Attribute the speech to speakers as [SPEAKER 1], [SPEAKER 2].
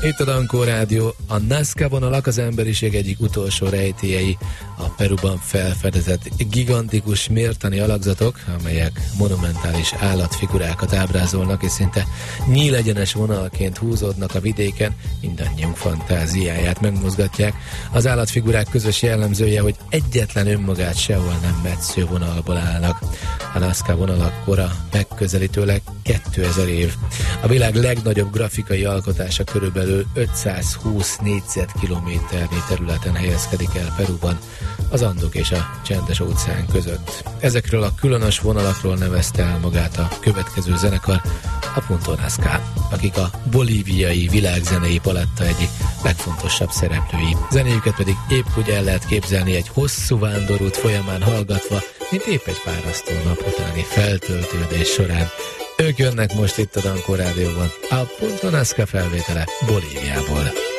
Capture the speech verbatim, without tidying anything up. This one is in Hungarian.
[SPEAKER 1] Itt a Dankó Rádió, a Nazca vonalak az emberiség egyik utolsó rejtélyei, a Peruban felfedezett gigantikus mértani alakzatok, amelyek monumentális állatfigurákat ábrázolnak, és szinte nyílegyenes vonalként húzódnak a vidéken, mindannyiunk fantáziáját megmozgatják. Az állatfigurák közös jellemzője, hogy egyetlen önmagát sehol nem metsző vonalból állnak. A Nazca vonalak kora megközelítőleg kétezer év. A világ legnagyobb grafikai alkotása körülbelül ötszázhúsz négyzetkilométernyi területen helyezkedik el Peruban, az Andok és a Csendes óceán között. Ezekről a különös vonalakról nevezte el magát a következő zenekar, a Punto Nazca, akik a bolíviai világzenei paletta egyik legfontosabb szereplői. Zenéjüket pedig épp úgy el lehet képzelni egy hosszú vándorút folyamán hallgatva, mint épp egy fárasztó nap utáni feltöltődés során. Ők jönnek most itt a Dankó Rádióban, a Punto Nazca felvétele Bolíviából.